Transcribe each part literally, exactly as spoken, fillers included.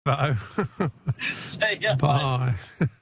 Bo. See ya. Bye.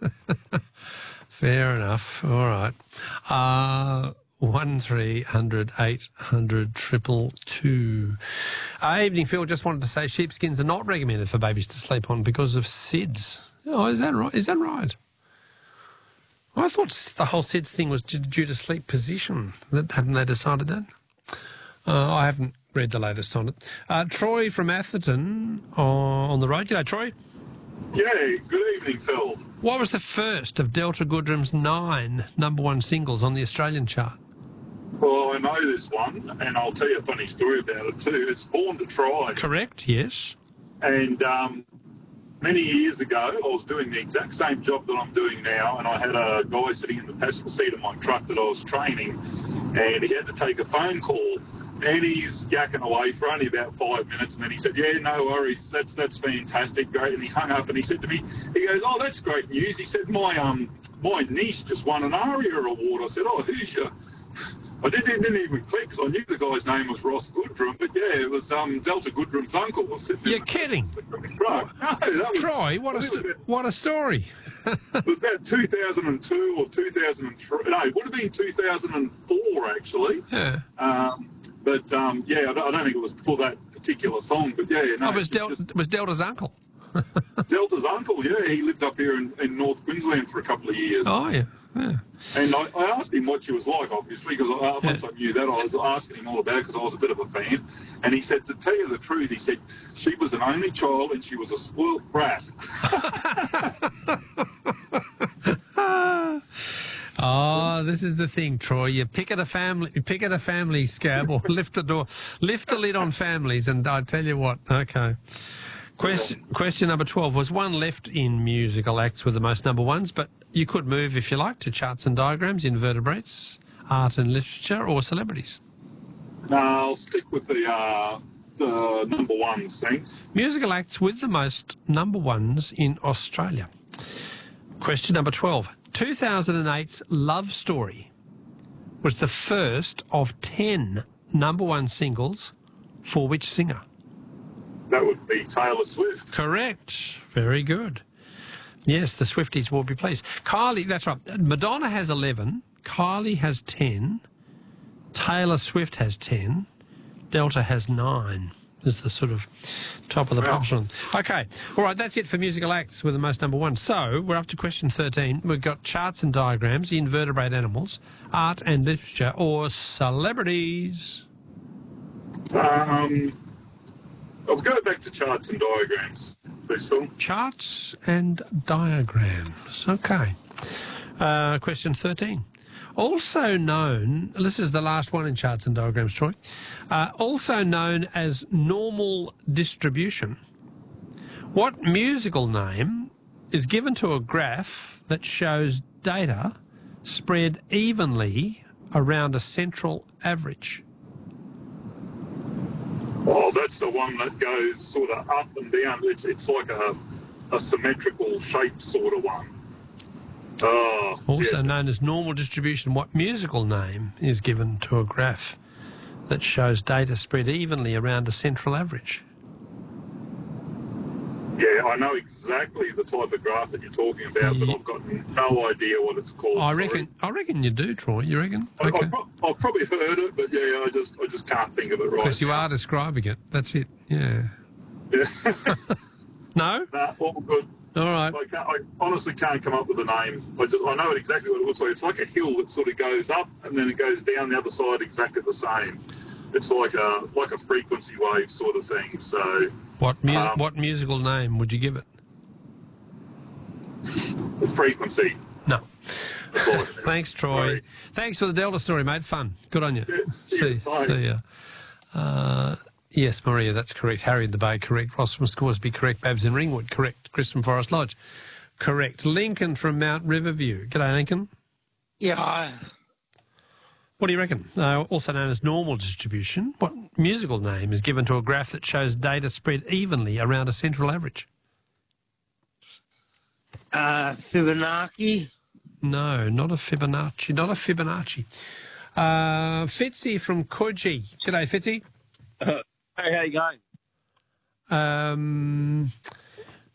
Fair enough. All right. Uh, one three hundred eight hundred triple two. Uh, evening, Phil. Just wanted to say sheepskins are not recommended for babies to sleep on because of S I D S. Oh, is that right? Is that right? I thought the whole S I D S thing was due to sleep position. Haven't they decided that? Uh, I haven't read the latest on it. Uh, Troy from Atherton uh, on the road. G'day, Troy. Yeah, good evening, Phil. What was the first of Delta Goodrum's nine number one singles on the Australian chart? Well, I know this one, and I'll tell you a funny story about it too. It's Born to Try. Correct, yes. And um, many years ago, I was doing the exact same job that I'm doing now, and I had a guy sitting in the passenger seat of my truck that I was training, and he had to take a phone call. And he's yakking away for only about five minutes, and then he said, yeah, no worries, that's that's fantastic, great. And he hung up and he said to me, he goes, oh, that's great news. He said, my um my niece just won an ARIA award. I said, oh, who's your... I didn't, didn't even click because I knew the guy's name was Ross Goodrum, but yeah, it was um, Delta Goodrum's uncle was sitting You're in the kidding. truck. No, that was, Troy, what a, st- what a story. it was about two thousand two or two thousand three. No, it would have been two thousand four, actually. Yeah. Um, but, um, yeah, I don't, I don't think it was for that particular song, but yeah. No, oh, it was, Del- just, it was Delta's uncle. Delta's uncle, yeah, he lived up here in, in North Queensland for a couple of years. Oh, yeah, yeah. And I, I asked him what she was like, obviously, because uh, once I knew that, I was asking him all about it because I was a bit of a fan. And he said, to tell you the truth, he said, she was an only child and she was a spoilt brat. Oh, this is the thing, Troy. You pick at a family, you pick at a family scab, or lift the door, lift the lid on families, and I tell you what. Okay. Question question number twelve. Was one left in musical acts with the most number ones, but you could move if you like to charts and diagrams, invertebrates, art and literature, or celebrities. No, I'll stick with the uh, the number ones, thanks. Musical acts with the most number ones in Australia. Question number twelve. two thousand eight's Love Story was the first of ten number one singles for which singer? That would be Taylor Swift. Correct. Very good. Yes, the Swifties will be pleased. Kylie, that's right. Madonna has eleven. Kylie has ten. Taylor Swift has ten. Delta has nine. Is the sort of top of the pops on. Okay. All right, that's it for musical acts with the most number one. So we're up to question thirteen. We've got charts and diagrams, invertebrate animals, art and literature, or celebrities. Um, I'll go back to charts and diagrams, please, Phil. Charts and diagrams. Okay. Uh, question thirteen. Also known, this is the last one in charts and diagrams, Troy, uh, also known as normal distribution. What musical name is given to a graph that shows data spread evenly around a central average? Oh, that's the one that goes sort of up and down. It's it's like a, a symmetrical shape sort of one. Oh, also yes. known as normal distribution. What musical name is given to a graph that shows data spread evenly around a central average? Yeah, I know exactly the type of graph that you're talking about, yeah. but I've got no idea what it's called. I sorry. reckon. I reckon you do, Troy. You reckon? I, Okay. I've, pro- I've probably heard it, but yeah, I just I just can't think of it right. Because you now. are describing it. That's it. Yeah. Yeah. No? Nah, all good. All right. I, can't, I honestly can't come up with a name. I, just, I know exactly what it looks like. It's like a hill that sort of goes up and then it goes down the other side exactly the same. It's like a like a frequency wave sort of thing. So What mu- um, what musical name would you give it? frequency. No. That's all I can- Thanks, Troy. Sorry. Thanks for the Delta story, mate. Fun. Good on you. Yeah, see, cheers, bye. see ya. Uh, yes, Maria, that's correct. Harry in the Bay, correct. Ross from Scoresby, correct. Babs in Ringwood, correct. Chris from Forest Lodge, correct. Lincoln from Mount Riverview. G'day, Lincoln. Yeah, I, What do you reckon? Uh, also known as normal distribution, what musical name is given to a graph that shows data spread evenly around a central average? uh, Fibonacci. No, not a Fibonacci. Not a Fibonacci. Uh, Fitzy from Coogee. G'day, Fitzy. Uh, hey, how you going? Um,